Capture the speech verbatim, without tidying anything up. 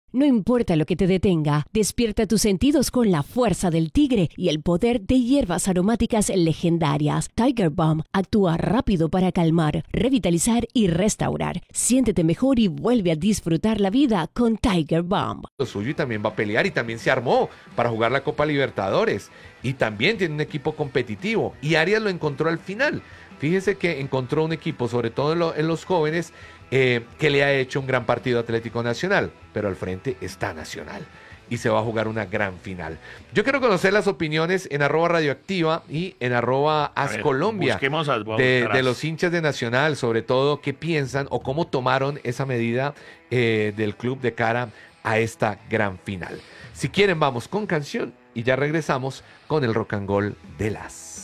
No importa lo que te detenga, despierta tus sentidos con la fuerza del tigre y el poder de hierbas aromáticas legendarias. Tiger Balm actúa rápido para calmar, revitalizar y restaurar. Siéntete mejor y vuelve a disfrutar la vida con Tiger Balm. Lo suyo y también va a pelear y también se armó para jugar la Copa Libertadores y también tiene un equipo competitivo y Arias lo encontró al final. Fíjese que encontró un equipo, sobre todo en, lo, en los jóvenes, eh, que le ha hecho un gran partido Atlético Nacional, pero al frente está Nacional y se va a jugar una gran final. Yo quiero conocer las opiniones en arroba radioactiva y en arroba ascolombia de, de los hinchas de Nacional, sobre todo qué piensan o cómo tomaron esa medida eh, del club de cara a esta gran final. Si quieren vamos con canción y ya regresamos con el rock and roll de las